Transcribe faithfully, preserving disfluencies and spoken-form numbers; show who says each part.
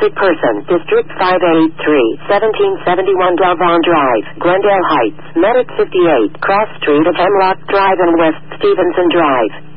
Speaker 1: Sick person, District five eighty-three, seventeen seventy-one Delvon Drive, Glendale Heights, Medic fifty-eight, Cross Street of Hemlock Drive and West Stevenson Drive.